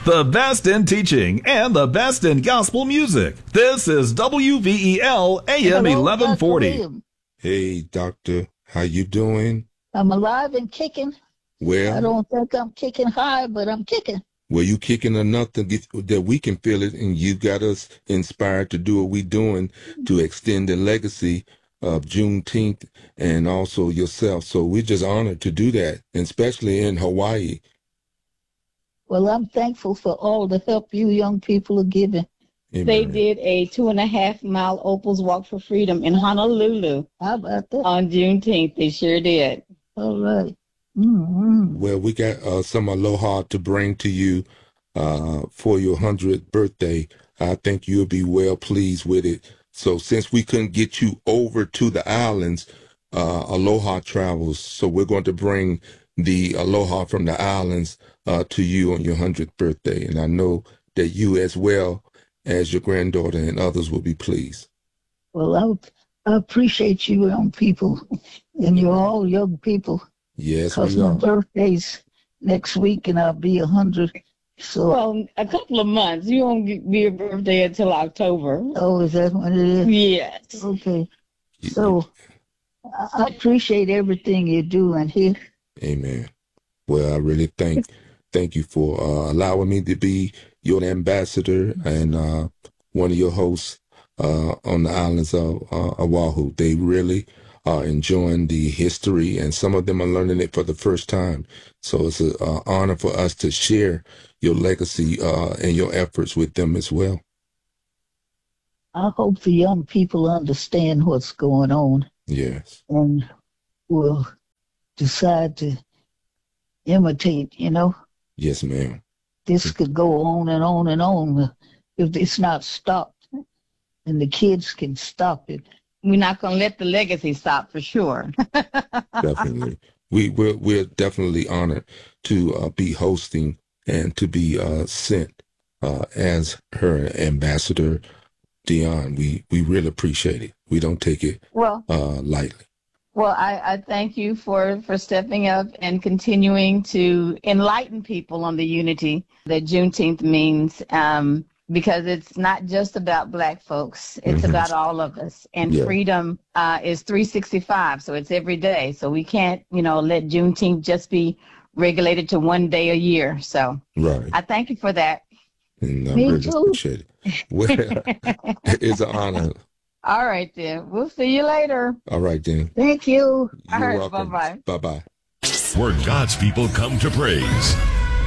The best in teaching and the best in gospel music. This is WVEL AM 1140. Hey, doctor, how you doing? I'm alive and kicking. Well, I don't think I'm kicking high, but I'm kicking. Well, you kicking enough to get that we can feel it, and you got us inspired to do what we're doing to extend the legacy of Juneteenth and also yourself. So we're just honored to do that, and especially in Hawaii. Well, I'm thankful for all the help you young people are giving. Amen. They did a 2.5-mile Opals Walk for Freedom in Honolulu. How about that? On Juneteenth. They sure did. All right. Mm-hmm. Well, we got some aloha to bring to you for your 100th birthday. I think you'll be well pleased with it. So since we couldn't get you over to the islands, Aloha travels. So we're going to bring the aloha from the islands to you on your 100th birthday. And I know that you as well as your granddaughter and others will be pleased. Well, I appreciate you young people, and you're all young people. Yes, because my birthday's next week, and I'll be 100. So, well, a couple of months. You won't be your birthday until October. Oh, is that when it is? Yes. Okay. So, I appreciate everything you're doing here. Amen. Well, I really thank you for allowing me to be your ambassador and one of your hosts on the islands of Oahu. They really are enjoying the history, and some of them are learning it for the first time. So it's an honor for us to share your legacy and your efforts with them as well. I hope the young people understand what's going on. Yes. And will decide to imitate, Yes, ma'am. This could go on and on and on if it's not stopped, and the kids can stop it. We're not going to let the legacy stop for sure. Definitely. We're definitely honored to be hosting and to be sent as her ambassador, Dion. We really appreciate it. We don't take it lightly. Well, I thank you for stepping up and continuing to enlighten people on the unity that Juneteenth means, because it's not just about Black folks. It's about all of us. And freedom is 365, so it's every day. So we can't, let Juneteenth just be regulated to one day a year. So I thank you for that. And I really appreciate it. Well, it's an honor. All right, then. We'll see you later. All right, then. Thank you. You're welcome. Bye-bye. Bye-bye. Where God's people come to praise.